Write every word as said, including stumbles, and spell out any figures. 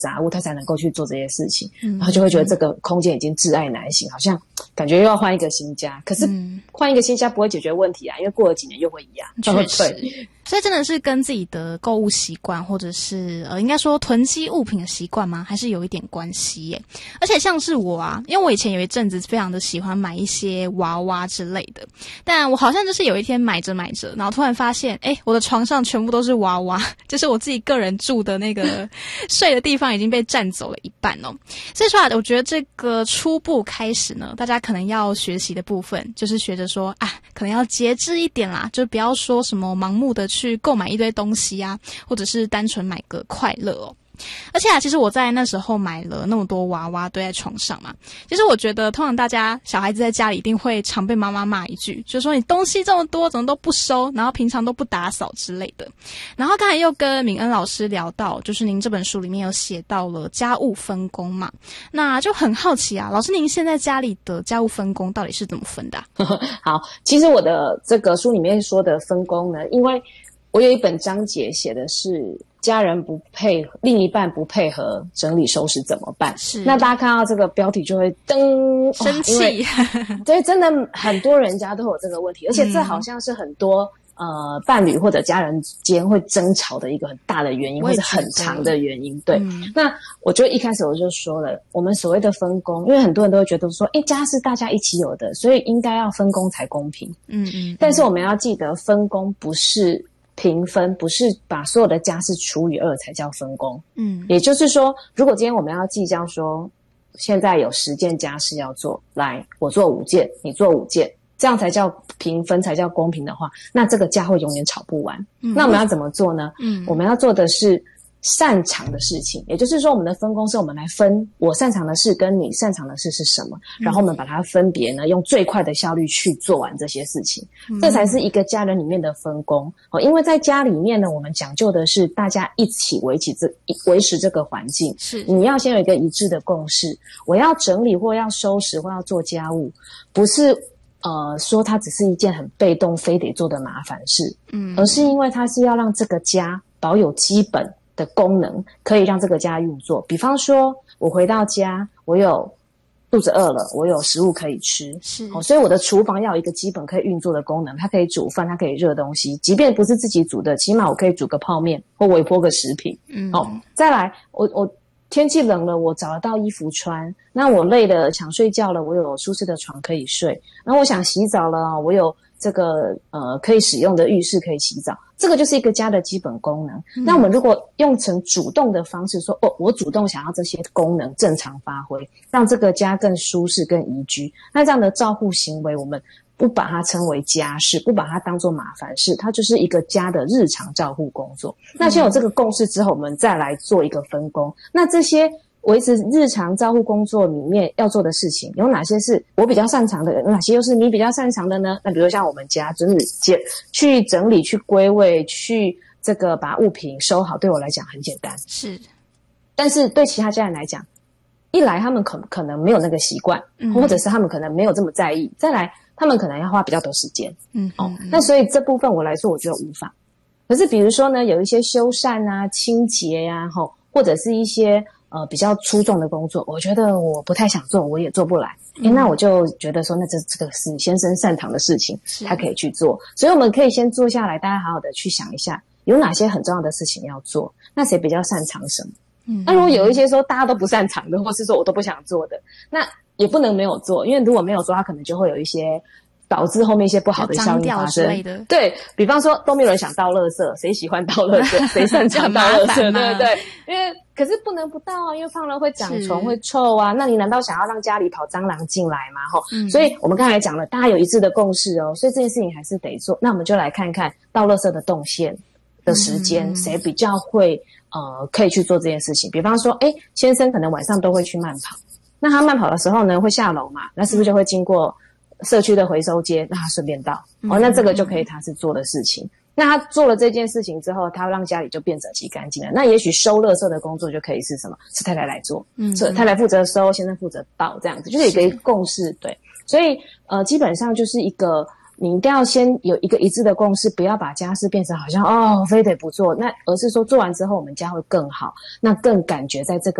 杂物，他才能够去做这些事情，嗯、然后就会觉得这个空间已经窒碍难行，好像感觉又要换一个新家。可是换一个新家不会解决问题啊，因为过了几年又会一样。 确实，所以真的是跟自己的购物习惯，或者是呃，应该说囤积物品的习惯吗？还是有一点关系耶。而且像是我啊，因为我以前有一阵子非常的喜欢买一些娃娃之类的，但我好像就是有一天买着买着，然后突然发现，哎，我的床上全部都是娃娃，就是我自己个人住的那个睡的地方已经被占走了一半哦。所以说啊，我觉得这个初步开始呢，大家可能要学习的部分，就是学着说啊，可能要节制一点啦，就不要说什么盲目的去购买一堆东西啊，或者是单纯买个快乐哦。而且啊，其实我在那时候买了那么多娃娃堆在床上嘛，其实我觉得通常大家小孩子在家里一定会常被妈妈骂一句，就是说你东西这么多怎么都不收，然后平常都不打扫之类的。然后刚才又跟敏恩老师聊到，就是您这本书里面有写到了家务分工嘛，那就很好奇啊，老师您现在家里的家务分工到底是怎么分的啊？ 好，其实我的这个书里面说的分工呢，因为我有一本章节写的是家人不配合，另一半不配合整理收拾怎么办？是，那大家看到这个标题就会噔生气， 对，真的很多人家都有这个问题，而且这好像是很多、嗯、呃伴侣或者家人间会争吵的一个很大的原因，或者很长的原因。对、嗯，那我就一开始我就说了，我们所谓的分工，因为很多人都会觉得说，诶，家是大家一起有的，所以应该要分工才公平。嗯嗯，但是我们要记得，分工不是平分，不是把所有的家事除以二才叫分工。嗯，也就是说，如果今天我们要计较说，现在有十件家事要做，来，我做五件，你做五件，这样才叫平分，才叫公平的话，那这个家会永远吵不完。嗯，那我们要怎么做呢？嗯，我们要做的是擅长的事情，也就是说我们的分工是我们来分我擅长的事跟你擅长的事是什么，然后我们把它分别呢用最快的效率去做完这些事情，这才是一个家人里面的分工。因为在家里面呢，我们讲究的是大家一起维持这维持这个环境，是你要先有一个一致的共识，我要整理或要收拾或要做家务，不是呃说它只是一件很被动非得做的麻烦事，嗯，而是因为它是要让这个家保有基本的功能，可以让这个家运作。比方说我回到家，我有肚子饿了，我有食物可以吃，是、哦、所以我的厨房要有一个基本可以运作的功能，它可以煮饭，它可以热东西，即便不是自己煮的，起码我可以煮个泡面或微波个食品。嗯，哦，再来我我天气冷了，我找得到衣服穿，那我累了想睡觉了，我有舒适的床可以睡，然后我想洗澡了，我有这个呃可以使用的浴室可以洗澡，这个就是一个家的基本功能。嗯、那我们如果用成主动的方式说，哦，我主动想要这些功能正常发挥，让这个家更舒适更宜居，那这样的照护行为我们不把它称为家事，不把它当作麻烦事，它就是一个家的日常照护工作。那先有这个共识之后，我们再来做一个分工。那这些维持日常照护工作里面要做的事情有哪些是我比较擅长的，有哪些又是你比较擅长的呢？那比如像我们家整理去整理去归位去这个把物品收好，对我来讲很简单，是，但是对其他家人来讲，一来他们可可能没有那个习惯、嗯、或者是他们可能没有这么在意，再来他们可能要花比较多时间。嗯，哦，那所以这部分我来说我觉得无妨。可是比如说呢，有一些修缮啊清洁啊或者是一些呃比较出众的工作，我觉得我不太想做，我也做不来。诶，那我就觉得说那这这个是先生擅长的事情，他可以去做。所以我们可以先坐下来，大家好好的去想一下有哪些很重要的事情要做，那谁比较擅长什么。嗯，那如果有一些说大家都不擅长的，或是说我都不想做的，那也不能没有做，因为如果没有做，它可能就会有一些导致后面一些不好的效应发生。对，比方说都没有人想倒垃圾，谁喜欢倒垃圾？谁擅长倒垃圾？对不对？因为可是不能不倒啊，因为放了会长虫会臭啊。那你难道想要让家里跑蟑螂进来吗？齁、嗯，所以我们刚才讲了，大家有一致的共识哦，所以这件事情还是得做。那我们就来看看倒垃圾的动线的时间，谁、嗯、比较会呃可以去做这件事情。比方说，诶，先生可能晚上都会去慢跑，那他慢跑的时候呢会下楼嘛，那是不是就会经过社区的回收街，那他顺便倒、嗯、哦，那这个就可以他是做的事情。那他做了这件事情之后，他让家里就变整齐干净了。那也许收垃圾的工作就可以是什么？是太太来做，嗯，所以太太负责收，先生负责倒，这样子就是有一个共识。对，所以呃，基本上就是一个你一定要先有一个一致的共识，不要把家事变成好像哦非得不做，那而是说做完之后我们家会更好，那更感觉在这个